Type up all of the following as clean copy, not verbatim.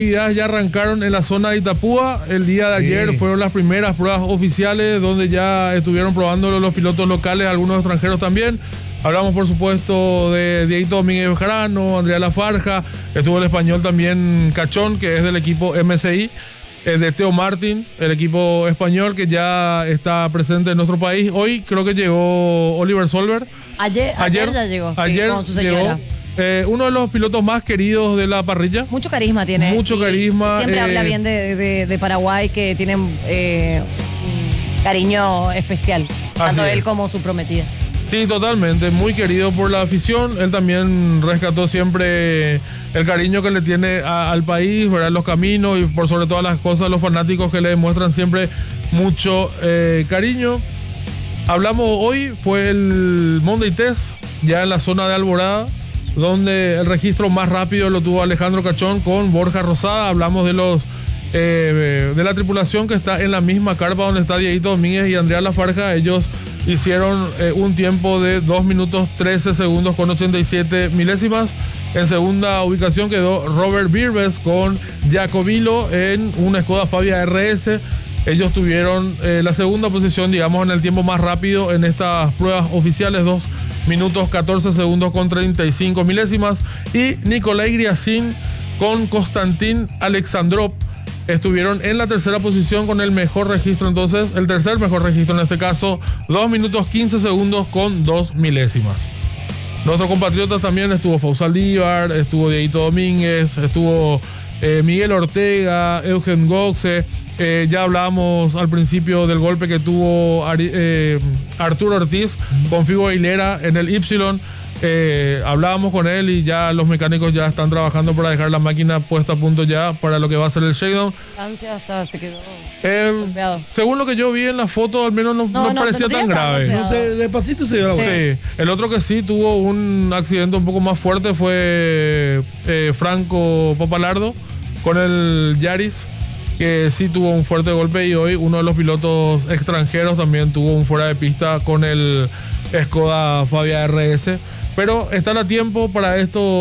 Ya arrancaron en la zona de Itapúa. El día de ayer fueron las primeras pruebas oficiales donde ya estuvieron probando los pilotos locales, algunos extranjeros también. Hablamos por supuesto de Dieguito Domínguez Bejarano, Andrea Lafarja, estuvo el español también Cachón, que es del equipo MSI, de Teo Martin, el equipo español que ya está presente en nuestro país. Hoy creo que llegó Oliver Solberg. Ayer ya llegó, ayer con su señora. Uno de los pilotos más queridos de la parrilla. Mucho carisma tiene. Mucho carisma. Siempre habla bien de Paraguay, que tienen un cariño especial. Tanto él como su prometida. Sí, totalmente. Muy querido por la afición. Él también rescató siempre el cariño que le tiene al país, ¿verdad? Los caminos y por sobre todas las cosas los fanáticos que le demuestran siempre mucho cariño. Hablamos hoy, fue el Monday Test, ya en la zona de Alborada, donde el registro más rápido lo tuvo Alejandro Cachón con Borja Rosada. Hablamos de los de la tripulación que está en la misma carpa donde está Dieguito Domínguez y Andrea Lafarja. Ellos hicieron un tiempo de 2 minutos 13 segundos con 87 milésimas. En segunda ubicación quedó Robert Birbes con Jacobilo en una Skoda Fabia RS. Ellos tuvieron la segunda posición, digamos, en el tiempo más rápido en estas pruebas oficiales, 2 minutos 14 segundos con 35 milésimas. Y Nikolai Griasin con Konstantin Alexandrov estuvieron en la tercera posición con el mejor registro, entonces el tercer mejor registro en este caso, 2 minutos 15 segundos con 2 milésimas. Nuestros compatriotas también estuvo Fausto Aldívar, estuvo Dieguito Domínguez, estuvo Miguel Ortega, Eugen Goxe. Ya hablábamos al principio del golpe que tuvo Arturo Ortiz con Figo Aguilera en el Y. Hablábamos con él y ya los mecánicos ya están trabajando para dejar la máquina puesta a punto ya para lo que va a ser el shakedown. Hasta se quedó según lo que yo vi en la foto, al menos no parecía tan grave. No sé, despacito se dio la vuelta. Sí. El otro que sí tuvo un accidente un poco más fuerte fue Franco Papalardo con el Yaris, que sí tuvo un fuerte golpe, y hoy uno de los pilotos extranjeros también tuvo un fuera de pista con el Skoda Fabia RS. Pero están a tiempo para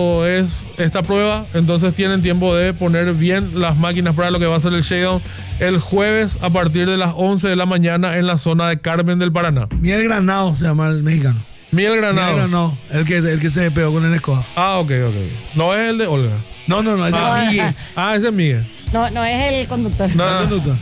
esta prueba, entonces tienen tiempo de poner bien las máquinas para lo que va a ser el shakedown el jueves a partir de las 11 de la mañana en la zona de Carmen del Paraná. Miguel Granado se llama el mexicano. Miguel Granado, el que se pegó con el Skoda. Ok. No es el de Olga. No, ese es Miguel. Ese es Miguel. No es el conductor. No. El conductor.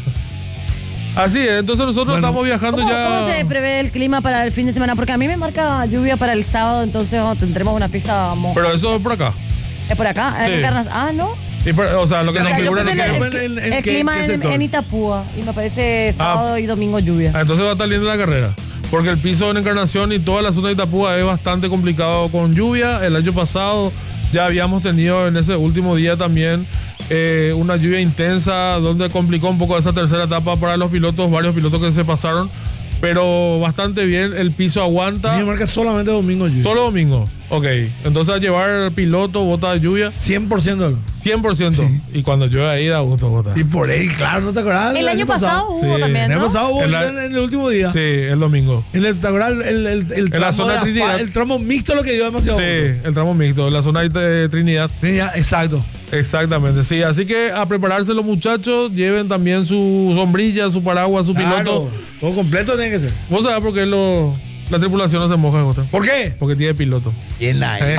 Así es, entonces nosotros estamos viajando ya. ¿Cómo se prevé el clima para el fin de semana? Porque a mí me marca lluvia para el sábado, entonces tendremos una pista moja. Pero eso es por acá. ¿Es por acá? Sí. ¿No? O sea, lo que nos figura el clima en Itapúa, y me parece sábado y domingo lluvia. Entonces va a estar linda la carrera, porque el piso en Encarnación y toda la zona de Itapúa es bastante complicado con lluvia. El año pasado ya habíamos tenido en ese último día también una lluvia intensa donde complicó un poco esa tercera etapa para los pilotos, varios pilotos que se pasaron, pero bastante bien, el piso aguanta. A mí me marca solamente domingo lluvia. Solo domingo, ok. Entonces a llevar piloto, bota de lluvia. 100%. 100%. Sí. Y cuando llueve ahí da gusto botar. Y por ahí, claro, ¿no te acordás? El año pasado hubo también, ¿no? El año pasado hubo en el último día. Sí, el domingo. ¿Te acordás el tramo la zona de Trinidad? El tramo mixto lo que dio demasiado. Sí, el tramo mixto, la zona de Trinidad. Exacto. Exactamente, sí. Así que a prepararse los muchachos, lleven también su sombrilla, su paraguas, su piloto. Todo completo tiene que ser. ¿Vos sabés por qué la tripulación no se moja, José? ¿Por qué? Porque tiene piloto. Bien ahí.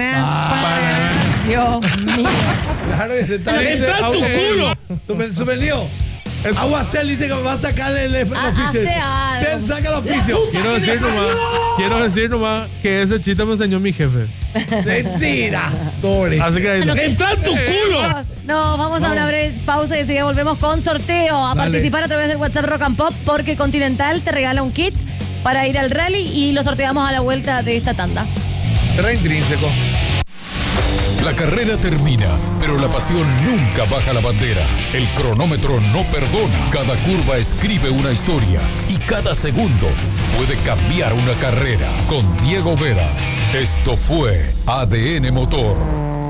Dios mío. Claro, ¡entra en tu culo! Suspendió. Aguacel dice que va a sacar el oficio. Se saca el oficio. Quiero decir nomás que ese chiste me enseñó mi jefe. Mentira. Así que ¡entra en tu culo! No, vamos a una breve pausa y enseguida volvemos con sorteo. A participar a través del WhatsApp Rock and Pop, porque Continental te regala un kit para ir al rally y lo sorteamos a la vuelta de esta tanda. Re intrínseco. La carrera termina, pero la pasión nunca baja la bandera. El cronómetro no perdona. Cada curva escribe una historia y cada segundo puede cambiar una carrera. Con Diego Vera, esto fue ADN Motor.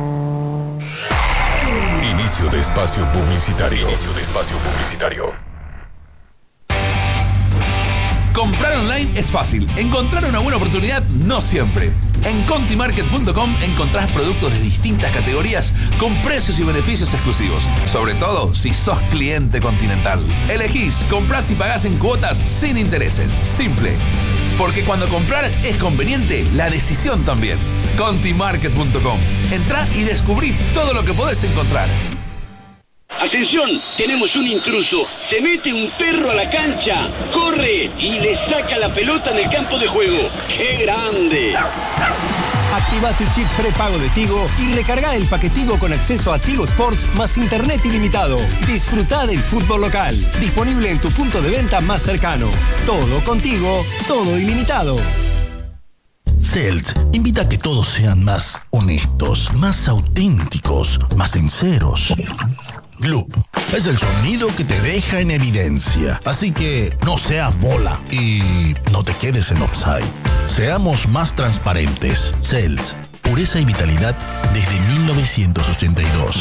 Inicio de espacio publicitario. Comprar online es fácil. Encontrar una buena oportunidad no siempre. En contimarket.com encontrás productos de distintas categorías con precios y beneficios exclusivos. Sobre todo si sos cliente Continental. Elegís, comprás y pagás en cuotas sin intereses. Simple. Porque cuando comprar es conveniente, la decisión también. Contimarket.com. Entrá y descubrí todo lo que podés encontrar. ¡Atención! Tenemos un intruso. Se mete un perro a la cancha, corre y le saca la pelota en el campo de juego. ¡Qué grande! Activa tu chip prepago de Tigo y recarga el paquetigo con acceso a Tigo Sports más internet ilimitado. Disfruta del fútbol local. Disponible en tu punto de venta más cercano. Todo contigo, todo ilimitado. Celt invita a que todos sean más honestos, más auténticos, más sinceros. Gloop es el sonido que te deja en evidencia. Así que no seas bola y no te quedes en offside. Seamos más transparentes. Celt, pureza y vitalidad desde 1982.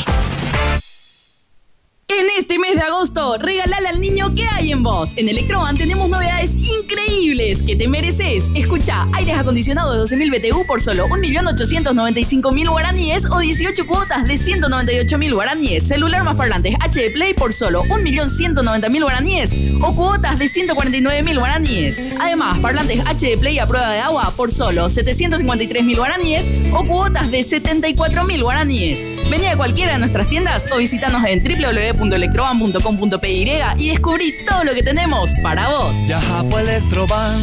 En este mes de agosto, regalale al niño que hay en vos. En Electroban tenemos novedades increíbles que te mereces. Escucha, aires acondicionados de 12.000 BTU por solo 1.895.000 guaraníes o 18 cuotas de 198.000 guaraníes. Celular más parlantes HD Play por solo 1.190.000 guaraníes o cuotas de 149.000 guaraníes. Además, parlantes HD Play a prueba de agua por solo 753.000 guaraníes o cuotas de 74.000 guaraníes. Vení a cualquiera de nuestras tiendas o visítanos en www.electroban.com.py y descubrí todo lo que tenemos para vos. Yajapo Electroban.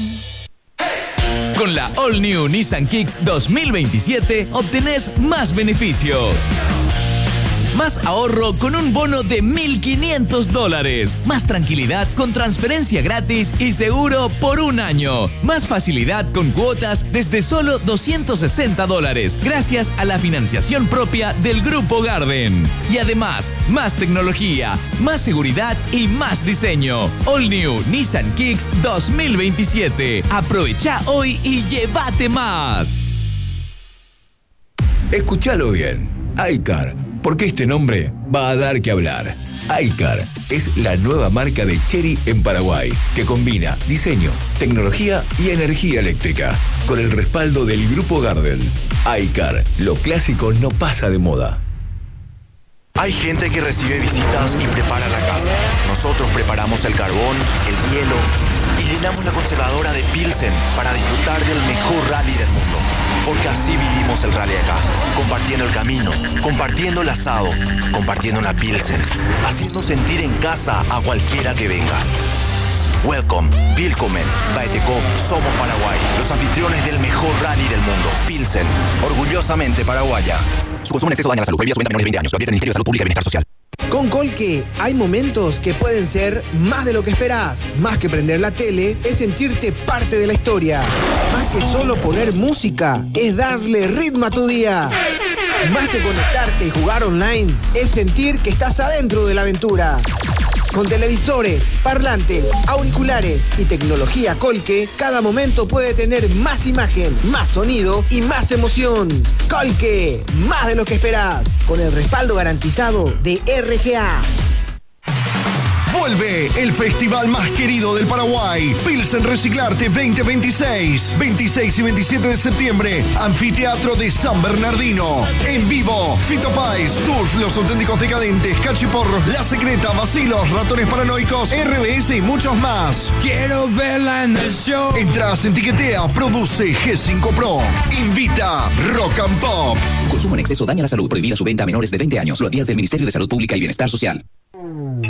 Con la All New Nissan Kicks 2027 obtenés más beneficios. Más ahorro con un bono de $1.500. Más tranquilidad con transferencia gratis y seguro por un año. Más facilidad con cuotas desde solo $260 gracias a la financiación propia del Grupo Garden. Y además, más tecnología, más seguridad y más diseño. All New Nissan Kicks 2027. Aprovecha hoy y llévate más. Escúchalo bien. iCar. Porque este nombre va a dar que hablar. iCar es la nueva marca de Chery en Paraguay, que combina diseño, tecnología y energía eléctrica, con el respaldo del Grupo Garden. iCar, lo clásico no pasa de moda. Hay gente que recibe visitas y prepara la casa. Nosotros preparamos el carbón, el hielo y llenamos la conservadora de Pilsen para disfrutar del mejor rally del mundo. Porque así vivimos el rally acá, compartiendo el camino, compartiendo el asado, compartiendo una Pilsen, haciendo sentir en casa a cualquiera que venga. Welcome, Willkommen, Baeteco, somos Paraguay, los anfitriones del mejor rally del mundo. Pilsen, orgullosamente paraguaya. Su consumo en exceso daña la salud. Prohibida su venta a menores de 20 años. Lo advierte el Ministerio de Salud Pública y Bienestar Social. Con Colque hay momentos que pueden ser más de lo que esperás. Más que prender la tele, es sentirte parte de la historia. Más que solo poner música, es darle ritmo a tu día. Más que conectarte y jugar online, es sentir que estás adentro de la aventura. Con televisores, parlantes, auriculares y tecnología Colque, cada momento puede tener más imagen, más sonido y más emoción. Colque, más de lo que esperás, con el respaldo garantizado de RTA. Vuelve el festival más querido del Paraguay, Pilsen Reciclarte 2026. 26 y 27 de septiembre, Anfiteatro de San Bernardino. En vivo, Fito Páez, Turf, Los Auténticos Decadentes, Cachiporro, La Secreta, Vacilos, Ratones Paranoicos, RBS y muchos más. Quiero verla en el show. Entras en Tiquetea, produce G5 Pro. Invita Rock and Pop. Consumo en exceso daña la salud. Prohibida su venta a menores de 20 años. Lo advierte el Ministerio de Salud Pública y Bienestar Social.